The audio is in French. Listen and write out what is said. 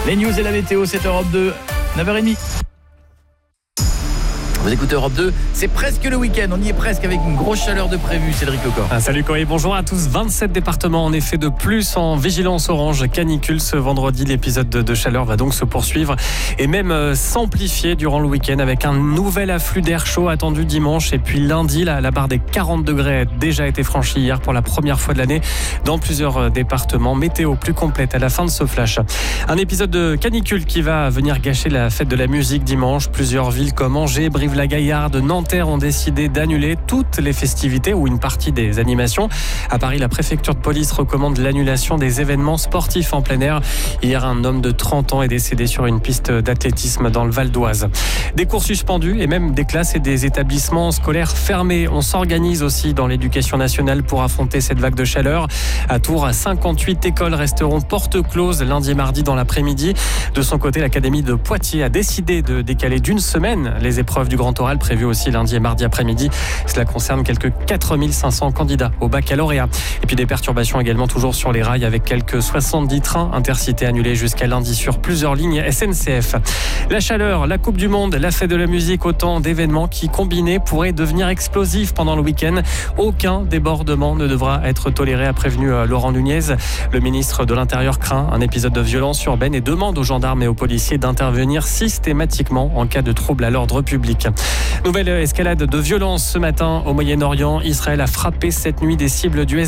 Les news et la météo, c'est Europe 2, 9h30. Vous écoutez Europe 2, c'est presque le week-end, on y est presque avec une grosse chaleur de prévu, Cédric Lecor. Salut Corey, bonjour à tous. 27 départements en effet de plus en vigilance orange canicule ce vendredi. L'épisode de chaleur va donc se poursuivre et même s'amplifier durant le week-end avec un nouvel afflux d'air chaud attendu dimanche. Et puis lundi, la barre des 40 degrés a déjà été franchie hier pour la première fois de l'année dans plusieurs départements. Météo plus complète à la fin de ce flash. Un épisode de canicule qui va venir gâcher la fête de la musique dimanche. Plusieurs villes comme Angers, Brive-la-Gaillarde, Nanterre ont décidé d'annuler toutes les festivités ou une partie des animations. À Paris, la préfecture de police recommande l'annulation des événements sportifs en plein air. Hier, un homme de 30 ans est décédé sur une piste d'athlétisme dans le Val d'Oise. Des cours suspendus et même des classes et des établissements scolaires fermés. On s'organise aussi dans l'éducation nationale pour affronter cette vague de chaleur. À Tours, 58 écoles resteront portes closes lundi et mardi dans l'après-midi. De son côté, l'académie de Poitiers a décidé de décaler d'une semaine les épreuves du Grand Oral prévues aussi lundi et mardi après-midi. Cela concerne quelques 4500 candidats au baccalauréat. Et puis des perturbations également toujours sur les rails avec quelques 70 trains intercités annulés jusqu'à lundi sur plusieurs lignes SNCF. La chaleur, la Coupe du Monde, la fête de la musique, autant d'événements qui combinés pourraient devenir explosifs pendant le week-end. Aucun débordement ne devra être toléré, a prévenu Laurent Nunez. Le ministre de l'Intérieur craint un épisode de violence urbaine et demande aux gendarmes et aux policiers d'intervenir systématiquement en cas de trouble à l'ordre public. Nouvelle escalade de violence ce matin au Moyen-Orient. Israël a frappé cette nuit des cibles du